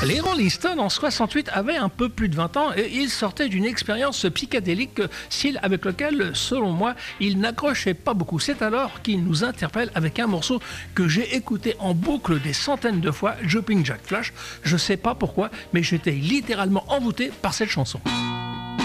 Les Rolling Stones en 68 avaient un peu plus de 20 ans et ils sortaient d'une expérience psychédélique, style avec lequel, selon moi, ils n'accrochaient pas beaucoup. C'est alors qu'ils nous interpellent avec un morceau que j'ai écouté en boucle des centaines de fois, Jumping Jack Flash. Je sais pas pourquoi, mais j'étais littéralement envoûté par cette chanson.